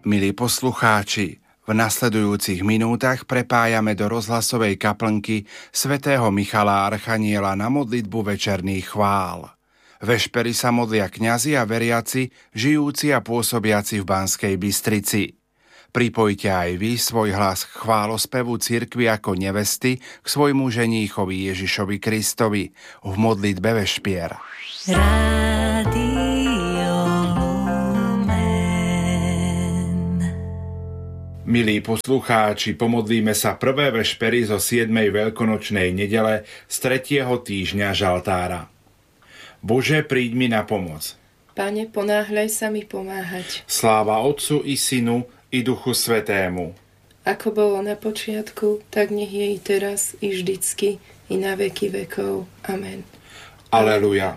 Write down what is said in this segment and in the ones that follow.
Milí poslucháči, v nasledujúcich minútach prepájame do rozhlasovej kaplnky svätého Michala Archaniela na modlitbu večerných chvál. Vešpery sa modlia kňazi a veriaci, žijúci a pôsobiaci v Banskej Bystrici. Pripojte aj vy svoj hlas k chválospevu cirkvi ako nevesty k svojmu ženíchovi Ježišovi Kristovi v modlitbe vešpier. Milí poslucháči, pomodlíme sa prvé vešpery zo 7. veľkonočnej nedele z 3. týždňa žaltára. Bože, príď mi na pomoc. Pane, ponáhľaj sa mi pomáhať. Sláva Otcu i Synu i Duchu Svätému. Ako bolo na počiatku, tak nech je i teraz, i vždycky, i na veky vekov. Amen. Aleluja.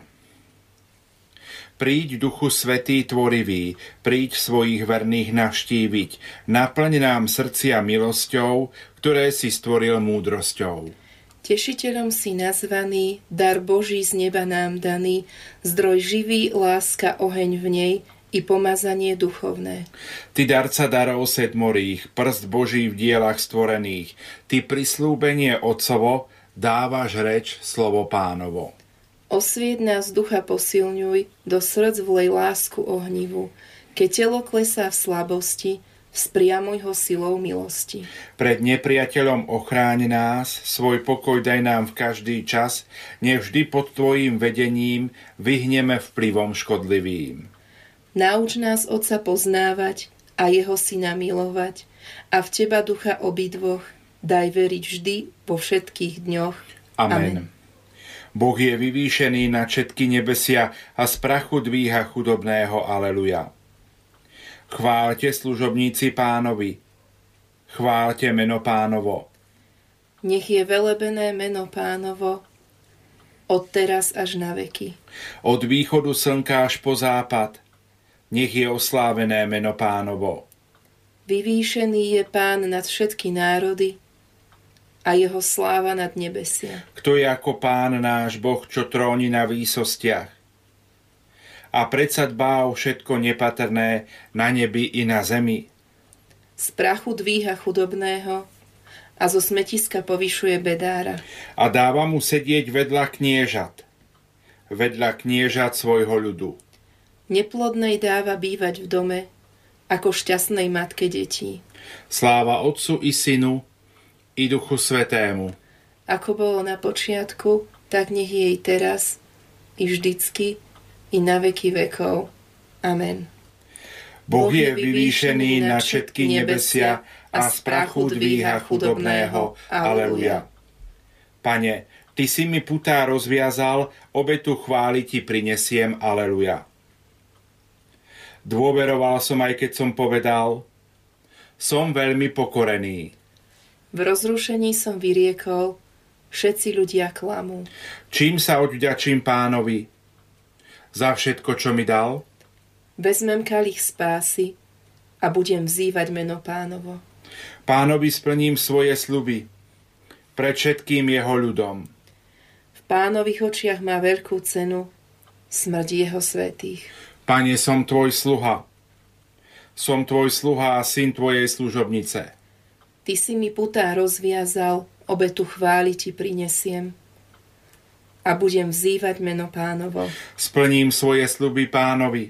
Príď, Duchu Svätý tvorivý, príď svojich verných navštíviť, naplň nám srdcia milosťou, ktoré si stvoril múdrosťou. Tešiteľom si nazvaný, dar Boží z neba nám daný, zdroj živý, láska, oheň v nej i pomazanie duchovné. Ty darca darov sedmorých, prst Boží v dielach stvorených, ty prislúbenie Otcovo, dávaš reč slovo Pánovo. Osvieť nás ducha posilňuj, do srdc vlej lásku ohnivú. Keď telo klesá v slabosti, vzpriamuj ho silou milosti. Pred nepriateľom ochráň nás, svoj pokoj daj nám v každý čas, nevždy pod tvojím vedením vyhneme vplyvom škodlivým. Nauč nás Otca poznávať a jeho Syna milovať a v teba ducha obidvoch daj veriť vždy vo všetkých dňoch. Amen. Boh je vyvýšený na všetky nebesia a z prachu dvíha chudobného. Aleluja. Chváľte služobníci Pánovi. Chváľte meno Pánovo. Nech je velebené meno Pánovo od teraz až na veky. Od východu slnka až po západ. Nech je oslávené meno Pánovo. Vyvýšený je Pán nad všetky národy a jeho sláva nad nebesia. Kto je ako Pán náš Boh, čo tróni na výsostiach a predsa dbá o všetko nepatrné na nebi i na zemi. Z prachu dvíha chudobného a zo smetiska povyšuje bedára. A dáva mu sedieť vedľa kniežat svojho ľudu. Neplodnej dáva bývať v dome ako šťastnej matke detí. Sláva Otcu i Synu i Duchu Svätému. Ako bolo na počiatku, tak nech je i teraz, i vždycky, i na veky vekov. Amen. Boh je vyvýšený na všetky nebesia a z prachu dvíha chudobného. Aleluja. Pane, Ty si mi putá rozviazal, obetu chvály Ti prinesiem. Aleluja. Dôveroval som, aj keď som povedal, som veľmi pokorený. V rozrušení som vyriekol, všetci ľudia klamú. Čím sa odvďačím Pánovi? Za všetko, čo mi dal? Vezmem kalich spásy a budem vzývať meno Pánovo. Pánovi splním svoje sľuby pred všetkým jeho ľudom. V Pánových očiach má veľkú cenu smrť jeho svätých. Pane, som tvoj sluha. Som tvoj sluha a syn tvojej služobnice. Ty si mi putá rozviazal, obetu chvály Ti prinesiem a budem vzývať meno Pánovo. Splním svoje sľuby Pánovi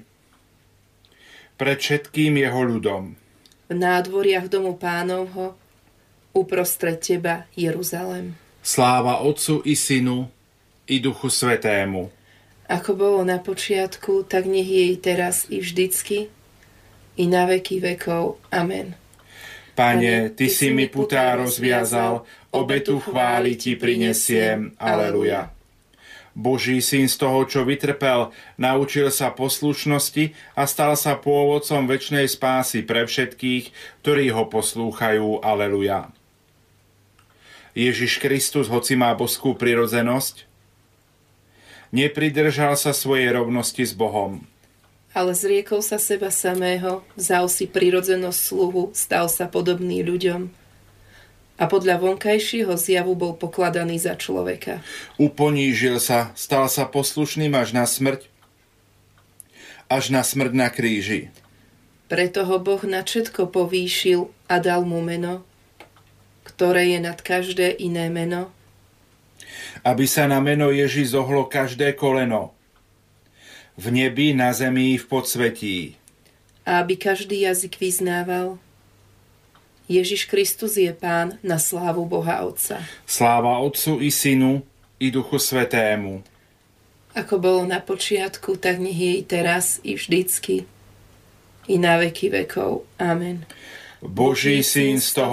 pred všetkým jeho ľudom. V nádvoriach domu Pánovho uprostred Teba, Jeruzalem. Sláva Otcu i Synu i Duchu Svätému. Ako bolo na počiatku, tak nech je i teraz, i vždycky, i na veky vekov. Amen. Pane, Ty si mi putá rozviazal, obetu chvály Ti prinesiem. Aleluja. Boží Syn z toho, čo vytrpel, naučil sa poslušnosti a stal sa pôvodcom večnej spásy pre všetkých, ktorí ho poslúchajú. Aleluja. Ježiš Kristus, hoci má božskú prirodzenosť, nepridržal sa svojej rovnosti s Bohom. Ale zriekol sa seba samého, vzal si prirodzenosť sluhu, stal sa podobný ľuďom a podľa vonkajšieho zjavu bol pokladaný za človeka. Uponížil sa, stal sa poslušným až na smrť na kríži. Preto ho Boh na všetko povýšil a dal mu meno, ktoré je nad každé iné meno, aby sa na meno Ježiš zohlo každé koleno, v nebi, na zemi, v podsvetí. a aby každý jazyk vyznával: Ježiš Kristus je Pán, na slávu Boha Otca. Sláva Otcu i Synu i Duchu Svätému. Ako bolo na počiatku, tak nech je i teraz, i vždycky, i na veky vekov. Amen. Boží Syn z toho